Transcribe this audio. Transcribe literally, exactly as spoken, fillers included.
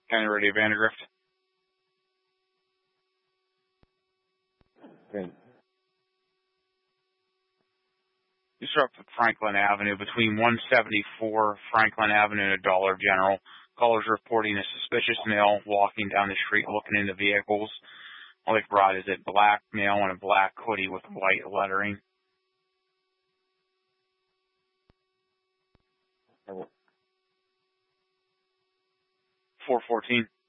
County Radio Vandergrift. Okay. Just up Franklin Avenue between one seventy-four Franklin Avenue and Dollar General. Callers reporting a suspicious male walking down the street looking into vehicles. Like Rod, is it black male in a black hoodie with white lettering? four fourteen.